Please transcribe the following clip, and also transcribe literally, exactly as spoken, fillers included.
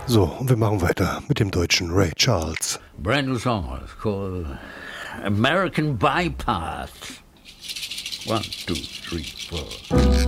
So, und wir machen weiter mit dem deutschen Ray Charles. Brand new song, it's called American Bypass. One, two, three, four.